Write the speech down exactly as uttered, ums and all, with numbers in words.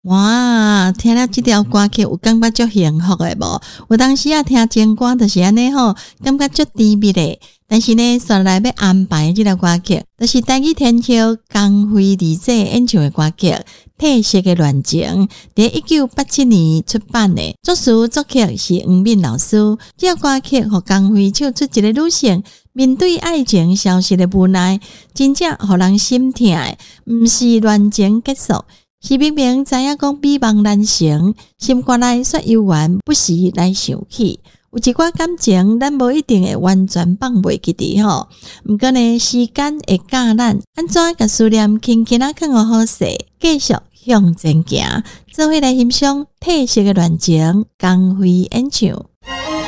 哇，听了这条歌曲有感觉足幸福的无？有当时啊听情歌就是安尼吼，感觉足甜蜜的。但是呢，接下来要安排这条歌曲，就是台语天后江蕙二姐演唱的歌曲《褪色的恋情》，在一九八七年出版的。作词作曲是黄敏老师。这条歌曲和江蕙唱出一个女性面对爱情消失的无奈，真正互人心痛的，毋是恋情结束。是明明知影讲美梦难成，心肝内却悠然不时来想起。有一寡感情，咱无一定会完全放袂记伫吼。毋过呢，时间会教咱安怎甲思念轻轻啊放互好势，继续向前行。做伙来欣赏褪色的恋情，江蕙演唱。